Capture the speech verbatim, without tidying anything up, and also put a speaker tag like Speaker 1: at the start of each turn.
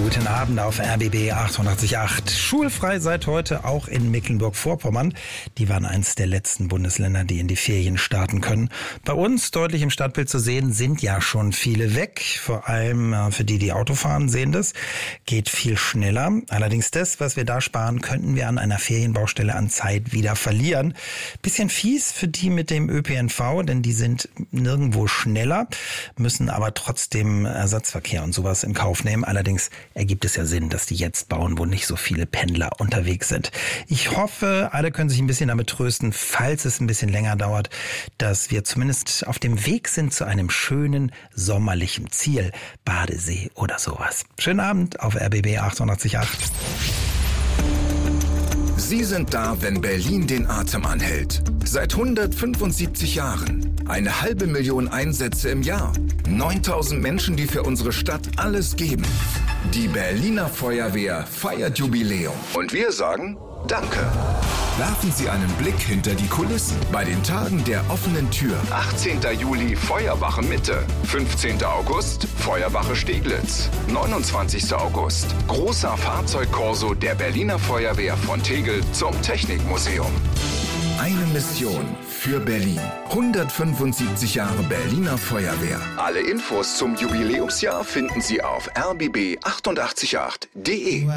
Speaker 1: Guten Abend auf R B B achtundachtzig Komma acht. Schulfrei seit heute auch in Mecklenburg-Vorpommern. Die waren eins der letzten Bundesländer, die in die Ferien starten können. Bei uns, deutlich im Stadtbild zu sehen, sind ja schon viele weg. Vor allem für die, die Auto fahren, sehen das. Geht viel schneller. Allerdings das, was wir da sparen, könnten wir an einer Ferienbaustelle an Zeit wieder verlieren. Bisschen fies für die mit dem Ö P N V, denn die sind nirgendwo schneller, müssen aber trotzdem Ersatzverkehr und sowas in Kauf nehmen. Allerdings ergibt es ja Sinn, dass die jetzt bauen, wo nicht so viele Pendler unterwegs sind. Ich hoffe, alle können sich ein bisschen damit trösten, falls es ein bisschen länger dauert, dass wir zumindest auf dem Weg sind zu einem schönen sommerlichen Ziel, Badesee oder sowas. Schönen Abend auf R B B achtundachtzig Komma acht.
Speaker 2: Sie sind da, wenn Berlin den Atem anhält. Seit hundertfünfundsiebzig Jahren. Eine halbe Million Einsätze im Jahr. neuntausend Menschen, die für unsere Stadt alles geben. Die Berliner Feuerwehr feiert Jubiläum. Und wir sagen Danke. Werfen Sie einen Blick hinter die Kulissen bei den Tagen der offenen Tür. achtzehnten Juli Feuerwache Mitte, fünfzehnten August Feuerwache Steglitz, neunundzwanzigsten August großer Fahrzeugkorso der Berliner Feuerwehr von Tegel zum Technikmuseum. Eine Mission für Berlin. hundertfünfundsiebzig Jahre Berliner Feuerwehr. Alle Infos zum Jubiläumsjahr finden Sie auf r b b achtundachtzig Komma acht punkt d e.